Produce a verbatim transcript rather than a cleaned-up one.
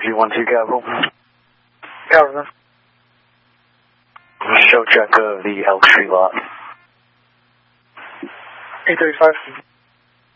G one two Gabriel. Gabriel. Show check of the Elk Street lot. eight thirty-five.